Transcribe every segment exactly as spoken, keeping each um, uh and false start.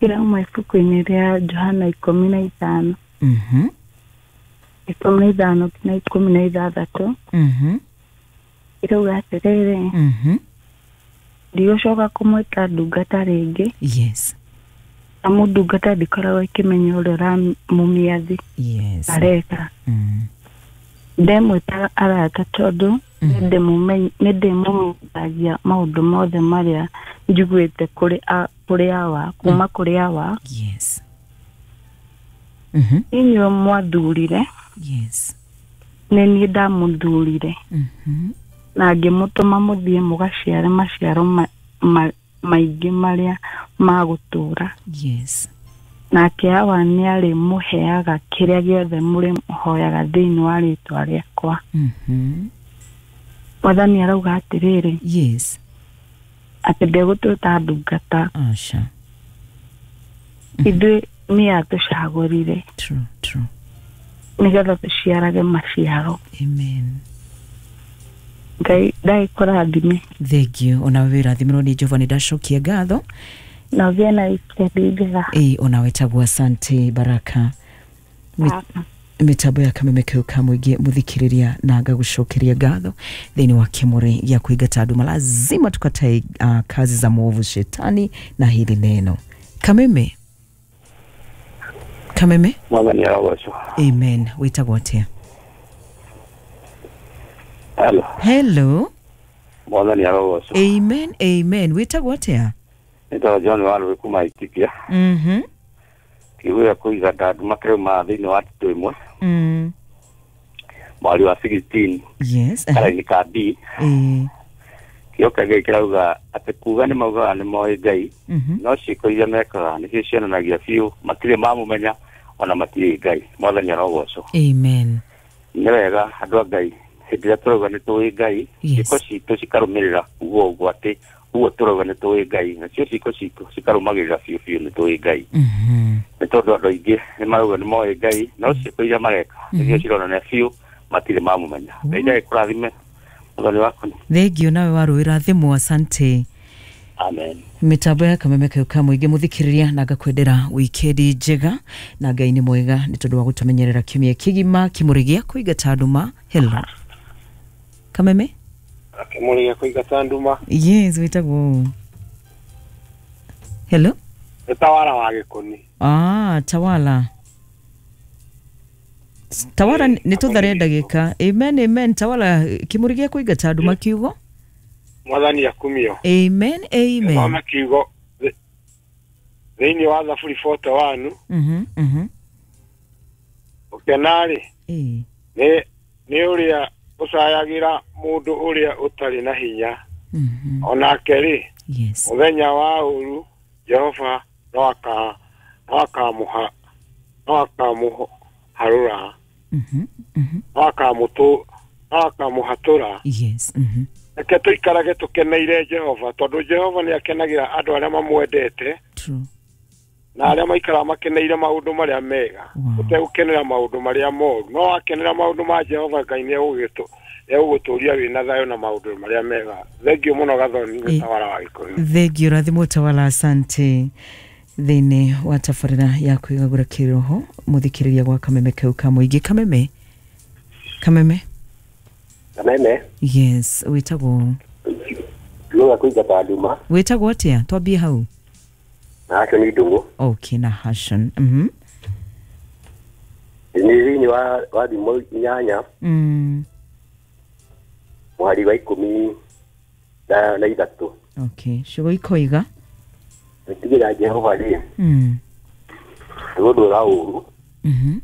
kila mwifuko-inĩ rĩa Johana ikũmi na ithano. Mhm. ikũmi na ithano na ikũmi na ithathatũ. Mhm. Irauga atĩrĩrĩ. Mhm. Ndigũcoka kũmwĩta ndungata rĩngĩ. Yes. Amu ndungata ndikoragwo ikĩmenya ũrĩa ũramũmĩathi. Yes. Areka. Mm. Ndemwĩta arata tondũ nĩndĩmũmenyagia maũndũ mothe marĩa njiguĩte kũrĩ a kũrĩ awa kuma kũrĩ awa. Yes. Mhm. Inyuĩ mwathurire. Yes. Nĩ niĩ ndamũthurire. Mhm. Na ngĩmũtũma mũthiĩ mũgaciare maciaro maingĩ marĩa magũtũra. Yes. Nake awa nĩ arĩ mũheaga kĩrĩa gĩothe mũrĩ mũhoyaga thĩinĩ wa rĩĩtwa rĩakwa. Mhm. Mwathani arauga atĩrĩrĩ. Yes. Atĩ ndegũtwĩta ndungata. Asha. Ithuĩ nĩ atũcagũrire. True, true. Nĩgetha tũciarage maciaro. Amen. Ngai ndagĩkũrathime. Thank you. Ona wewe rathimirwo ni Jehova ni ndacokia ngatho. Na ũgĩe na wikendi njega. Eh, ona wetagwo asante Baraka. Mitambo ya Kameme Keuka mwĩgie muthikiriria na ngagucokeria ngatho thĩinĩ wa kĩmũre gĩa kũingata andũ. Lazima tukatae uh, kazi za mwovu shetani na hili neno. Kameme. Kameme. Mwathani arogocwo. Amen. Wĩtagwo atĩa? Hello. Hello. Mwathani arogocwo. Amen. Amen. Wĩtagwo atĩa? Nĩtagwo John Waru kuma Itikia. Mhm. Kiuya kũigata andũ makĩrũma thĩinĩ wa tũtũ ĩmwe. Mm. Mwari wa sixteen. Yes. Karaini ka B. Eh. Kĩoka gĩ kĩrauga atĩ kuga nĩ maugaga nĩ moĩ Ngai. Mhm. No ciĩko iria mekaga nĩcio cionanagia biũ matirĩ mamũmenya ona matirĩ Ngai. Mwathani arogocwo. Amen. Nĩ wega andũ a Ngai hĩndĩ ĩrĩa tũrauga nĩ tũĩ Ngai ciĩko citũ cikarũmĩrĩra uguo ũguo atĩ uguo tũrauga nĩ tũĩ Ngai nacio ciĩko citũ cikarũmagĩrĩra biũ biũ nĩ tũĩ Ngai. Mhm. Nĩ tondũ andũ aingĩ nĩ marauga nĩ moĩ Ngai no ciĩko iria mareka nĩcio cironania biũ matirĩ mamũmenya. Ngai ndagĩkũrathime. Mwathani waku. Thank you nawe warũĩra thimũ asante. Amen. Mitambo ya Kameme Keuka mwĩgie muthikiriria na ngakwendera wikendi njega na Ngai nĩ mwega nĩ tondũ wa gũtũmenyerera kiumia kĩgima kĩmũrĩ gĩa kũingata andũ. Hello. Kameme? Kĩmũrĩ gĩa kũingata andũ. Yes, wĩtagwo. Hello? Nĩ Tawara wa Gĩkũni. Ah, Tawala. Tawara nĩ tũthare ndagĩka. Amen, amen. Tawala kĩmũrĩ gĩa kũingata andũ makiugo. Mwathani akumio. Amen, amen. Mama kiugo thĩinĩ wa Thaburi forty-one. Mhm, mhm. Ũkenarĩ. Eh. Nĩ nĩ ũrĩa ũcayagira mũndũ ũrĩa ũtarĩ na hinya. Mhm. Onake rĩ. Yes. Mũthenya wa ũru Jehova no aka no akamũha no akamũharũra. Mhm, mhm. No akamũtũ no akamũhatũra. Yes. Mhm. Reke tũikarage tũkeneire Jehova tondũ Jehova nĩ akenagĩra andũ arĩa mamwendete. True. Na arĩa maikara makeneire maũndũ marĩa mega. Ũtegũkenera maũndũ marĩa moru. No akenera maũndũ ma Jehova Ngai nĩ ũgĩtũ. Egũgũtũria wĩna thayũ na maũndũ marĩa mega. Thengio mũno Gathoni nĩ Tawara wa Gĩkũni. Thengio rathimo Tawala asante. Thĩinĩ wa tabarĩra ya kwĩgagũra kĩroho mũthikĩrĩria gwa Kameme Keuka mwĩgie. Kameme. Kameme. Kameme. Yes, wĩtagwo. Nũga kũingata andũ. Wĩtagwo atĩa? Twambie hau. Nake nĩ Ndungũ. Okay, na Hashan. Mhm. Nĩ thĩinĩ wa wa thimo inyanya. Mm. Mwari wa ikũmi na na ithatũ. Okay, ciugo ikoiga. Nĩtigĩra Jehova rĩ. Mm. Ndũndũra ũru. Mhm.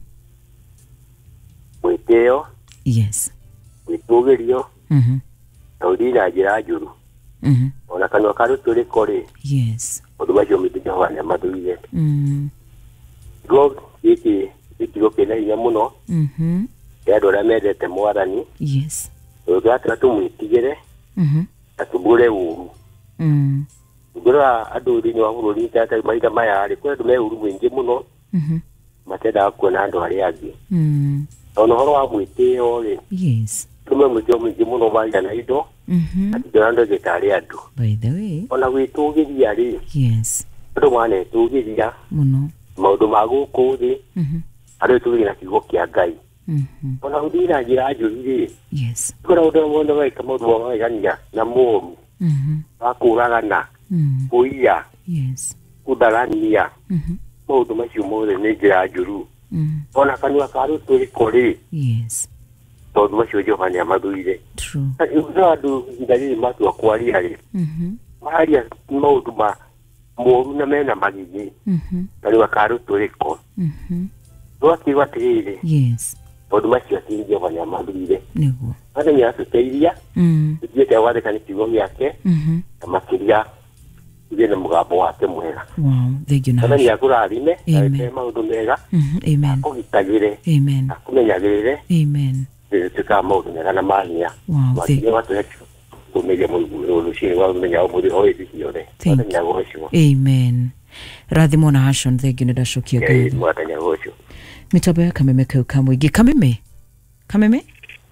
Mwĩtĩo. Yes. Gwĩtũgĩrio. Mhm. Na ũthiĩ na njĩra njũru. Mhm. Ona kanua karũtũrĩko rĩ. Yes. Ũndũ macio mĩtĩ Jehova nĩ amathũire. Mm. Go gĩkĩ gĩkiugo kĩna hinya mũno. Mhm. Kĩa andũ arĩa mendete Mwathani. Yes. Tũgatũra tũmwĩtigĩre. Mhm. Na tũmbũre ũru. Mm. Ngũra andũ thĩinĩ wa bũrũri tata mahinda maya rĩ kwĩ andũ me ũru mũingĩ mũno. Mhm. Matendaga kuona andũ arĩa angĩ. Mm. Ona ũhoro wa mwĩtĩo rĩ. Yes. Tũme mwĩtĩo mũingĩ mũno maria na indo. Mhm. Atĩ andũ gĩtarĩ andũ. By the way. Ona gwĩtũgĩria rĩ. Yes. ndo mwana tugiria muno maundu maguku thi mhm ari tugira kiugo kia Ngai mhm ona udira njira njuri yes kora undu mundu weka mundu wa gania na muoru mhm akuragana mhm kuiya yes kudarania mhm maundu macio mothe ni njira njuru mhm ona kanua karu turi kuri yes tondu macio Jehova ni amathuire true uzo andu ndari matu akwaria ri mhm maria maundu ma moru na mena magigi mhm kanua karu turi ko mhm Rwaki tirire yes tondu macio ti Jehova ni amathuire niguo ande ni atuteithia mhm ndiete wathika ni kiugo giake mhm na makiria ndiye na mugambo wake mwega wow thank you ande na ni akurathime Amen. na maundu mega mhm amen kugitagire amen akumenyagirire amen tuka maundu mega na mania wow thank makiria watu wetu kumeja mungu rushini wa menya umuri hoi sisione Thank watanya gosho amen rathimo na hashon thank you ndashokia eh ngai watanya gosho mitabo ya kameme kau kamwingi kameme kameme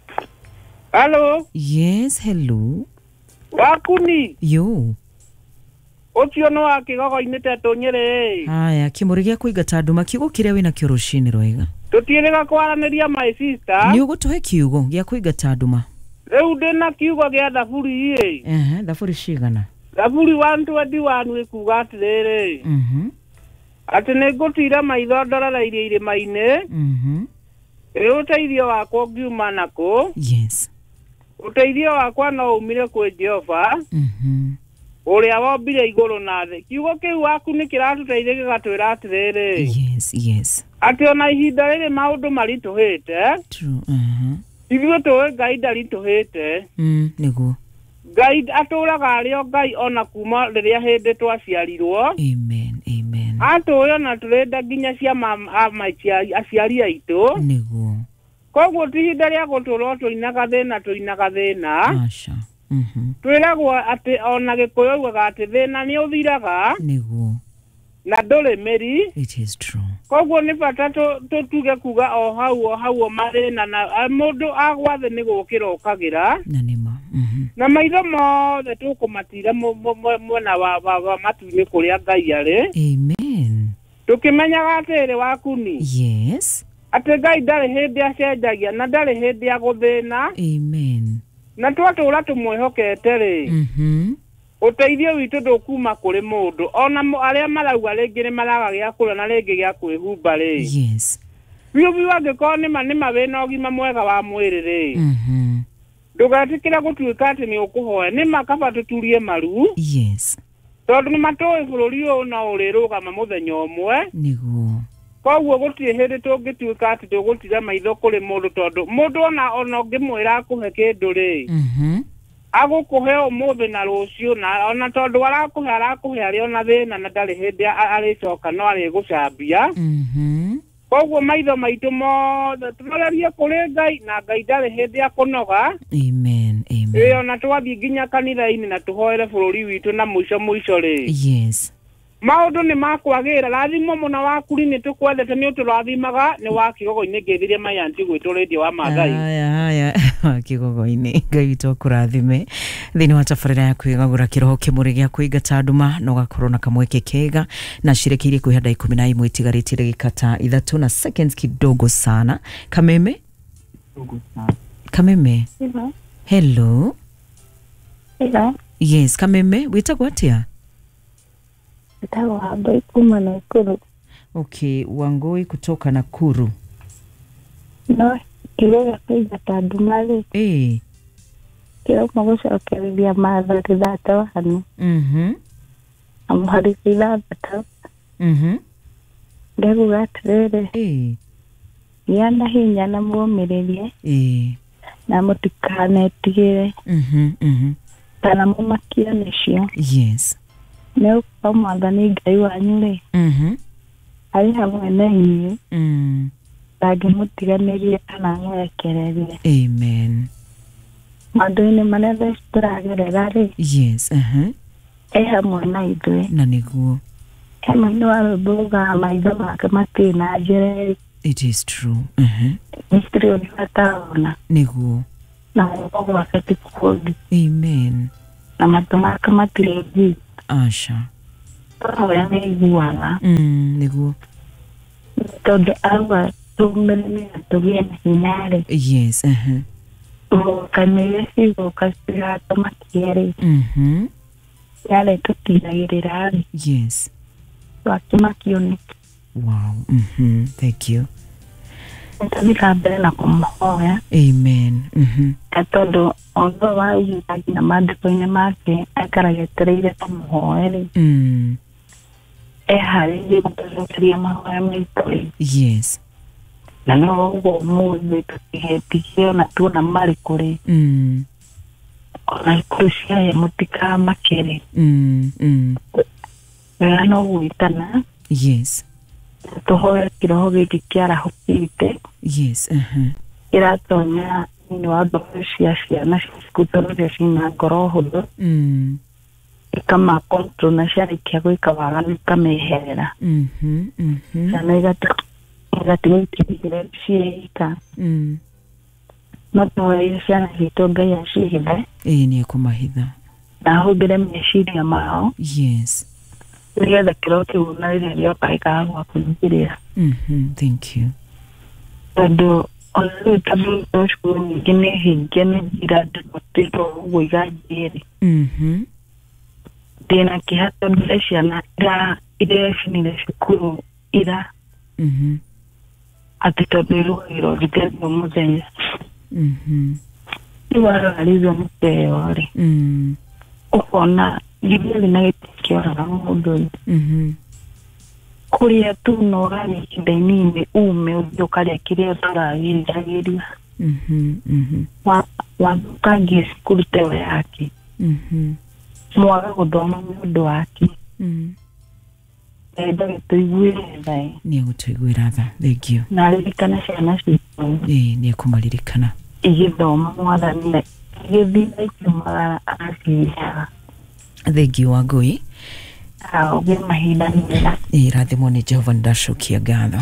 Hello, yes hello wakuni. yo Ucio no akigogo-ini tetu nyiri. haya kimuri gia kuigata nduma kiugo kiria wina kio rucini rwega Tutiirega kwaraniria my sister. ni ugutuhe kiugo gia kuigata nduma Riu ndina kiugo gia thaburi ii. ehe thaburi cigana Thaburi one twenty-one ikuga atiriri. mhm Ati ningutira maitho ndorereirie irima-ini. mhm Riu uteithio wakwa ungiuma naku. yes Uteithio wakwa no umire kwi Jehova. mhm Uria wombire iguru na thi. Kiugo kiu waku ni kiratuteithia gigatwira atiriri. yes yes Ati ona ihinda riri maundu marituhite. true mhm Ithuĩ tũĩ Ngai ndaritũhĩte. mm niguo Ngai atũraga arĩ o Ngai ona kuma rĩrĩa hĩndĩ twaciarirwo. amen amen Atũĩ ona tũrĩ nginya ciama aciari aitũ. niguo Koguo ti ihinda rĩa gũtũũra tũinaga thĩna tũinaga thĩna. asha mhm Twĩragwo atĩ ona Gĩkũyũ oigaga atĩ thĩna nĩ ũthiraga niguo na ndũrĩ mĩri. it is true Koguo nĩ bata tũtuge kuga o hau o hau o mathĩna na mũndũ agwa thĩ nĩ gũkĩra ũkagĩra. na nima mhm Na maitho mothe tũkũmatira mwena wa matu-inĩ kũrĩa Ngai arĩ. amen Tũkĩmenyaga atĩrĩ wakuni. yes Atĩ Ngai ndarĩ hĩndĩ acenjagia na ndarĩ hĩndĩ agũthĩna. amen Na twatũũra tũmwĩhokete rĩ. mhm Ũteithio witũ ndũkuma kũrĩ mũndũ. Ona arĩa marauga rĩngĩ nĩ maraga gĩa kũrĩa na rĩngĩ gĩa kwĩhumba rĩ. yes Biũ biũ angĩkorwo nĩma nĩma wĩna ũgima mwega wa mwĩrĩ rĩ. mhm Ndũgetĩkĩre gũtuĩka atĩ nĩ ũkũhoya. Nĩma kaba tũturie maru. yes Tondũ nĩ matũĩ bũrũri ũyũ no ũrĩrũgama mũthenya ũmwe. niguo Koguo gũtirĩ hĩndĩ tũngĩtuĩka atĩ tũgũtira maitho kũrĩ mũndũ tondũ mũndũ ona ona ũngĩmwĩra akũhe kĩndũ rĩ. mhm Agũkũhe ũmũthĩ na rũciũ na ona tondũ arakũhe arakũhe arĩ ona thĩna na ndarĩ hĩndĩ arĩcoka no arĩgũcambia. mhm Koguo maitho maitũ mothe tũrorerie kũrĩ Ngai na Ngai ndarĩ hĩndĩ akũnoga. amen amen Ĩĩ ona twathiĩ nginya kanitha-inĩ na tũhoere bũrũri witũ na mũico mũico rĩ. yes Maũndũ nĩ makwagĩra rathimo mũno wakuri nĩ tũkwendete nĩ ũtũrathimaga nĩ wa kigogo-inĩ ngĩthirie mayanti gwĩtwo rĩndio wa Maathai. haya haya kigogo-inĩ Ngai witũ akũrathime thĩinĩ wa tabarĩra ya kwĩgagũra kĩroho kĩmũrĩ gĩa kũingata nduma na ũgakorwo na kamweke kega na cirekeire kwĩhanda ikũmi na imwe itigarĩtie ndagĩka ta ithatũ na seconds kidogo sana. Kameme Kameme Hello. hello Hello. yes Kameme wĩtagwo atĩa? Nitagwo Wangui kuma Nakuru. okay Wangui kutoka Nakuru. No kiugo gĩa kũingata nduma rĩ. eh Kĩrauma gũcokereria Maathani thate mhm na mũharithi ithathatũ. mhm Ndauga atĩrĩrĩ. eh Gĩa na hinya na mũmĩrĩrie. eh Na mũtikanetigĩre. mhm mhm Kana mũmakio nĩcio. yes Nĩ ũkorwo Mwathani Ngai wanyu rĩ. mhm Arĩ hamwe na inyuĩ. mm Ndangĩmũtiganĩria kana amũrekererie. amen Maũndũ-inĩ marĩa thaa ici tũragerera rĩ. yes uh-huh E hamwe na ithuĩ. na niguo He mwĩna wa rwĩmbo rugaga maitho make matirĩ na njĩra. it is true uh-huh Gĩtirĩ ũndũ atarona. niguo Na guoko gwake ti kũũmbi. amen Na matũ make matirĩ ngi. asha tũhoya nĩ iguaga mm niguo tondũ auga tũmĩrĩre tũgĩe na hinya-rĩ yes uh-huh tũkanĩre cigoka cigatũmakie-rĩ mhm yarĩ tũtiragĩrĩra-rĩ yes twakimakio nĩ wow mhm thank you nĩtũthiga mbere na kũmũhoya amen mhm tondũ although waigĩra nginya maandĩko-inĩ make aikaraga etereire tũmũhoe-rĩ mm eharĩirie gũtũcokeria mahoya maitũ-rĩ yes na no ũguo ũmũthĩ tũtigetigire ona tuona marĩkũ-rĩ mm ona ikũrũ ciahe mũtikamake-rĩ mm mm wega no gwĩtana yes tũhoe kĩroho gĩkĩ kĩarahũkĩte yes uh-huh kĩratonya thĩinĩ wa ngoro cia ciana cikutarwo cia cina ngoro hũthũ mm ikama control na ciarĩkia gwĩka waganu ikameherera mhm mhm ciana igatigĩtigĩre ciĩika mm no tũhoe ciana citũ Ngai acihithe ĩĩ nĩ ekũmahitha na ahũthĩre meciria mao yes nĩgetha kĩroho kĩu na rĩrĩa gĩoka gĩkaga gwakũingĩrĩra mhm thank you tondũ ona rĩu tondũ cukuru nyingĩ nĩ hinge nĩ njĩra ndĩrutĩtwo ũguo iganjĩrĩ mhm ndĩna kĩeha tondũ nĩ ciana irecinire cukuru ira mhm atĩ tondũ irũgĩrwo rĩthenio mũthenya mhm rĩu ararĩrio mũteo-rĩ mm ũkona githĩrĩ na gĩtĩ kĩoraga mũndũ mhm kũrĩa tu na ũrarĩa ihinda inini ume ũthiĩ ũkarĩa kĩrĩa ũtaragĩriragĩria mhm mhm wathukangie cukuru teo yake mhm mwaga gũthoma nĩ ũndũ wake mm enda gĩtũiguĩre tha nĩ egũtũiguĩra tha thank you na ririkana ciana citũ ĩĩ nĩ ekũmaririkana igĩthoma mwathani na igĩthiĩ ikiumagara agaciheaga thank you Wangũi aũgĩ mahinda mega irathimwo nĩ Jehova ndacokia ngatho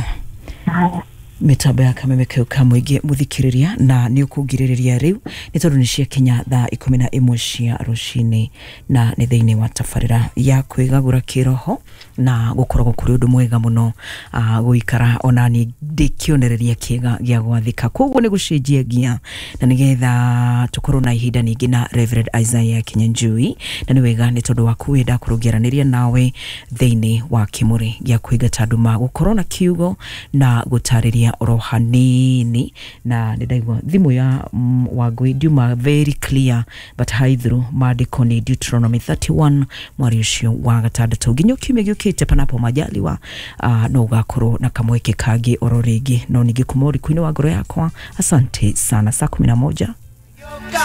mitambo ya kameme kau ka muingi muthikiriria na ni ukungiririria riu ni tondu ni ciakinya thaa ikumi na imwe cia rucini na ni thiini wa tabarira ya kwigagura kiroho na gukoragwo kuri undu mwega muno uh, guikara ona ni ndikionereria kiega gia gwathika koguo ni gucenjia gia na nigetha tukorwo na ihinda ningi na Reverend Isaiah Kinyanjui na ni wega ni tondu waku wenda kurugiaraniria nawe thiini wa kimuri gia kwigata nduma gukorwo na kiugo na gutariria oro hanini na ndaigwa thimu ya mm, Wangũi ndiuma very clear but haithuru maandiko ni Deuteronomy thirty-one mwari ucio wa gatandatu nginya kiumia giukite panapo majaliwa uh, no gakorwo na kamweke kagi oro ringi no ningi kumori kuino wa ngoro yakwa asante sana saa kumi na moja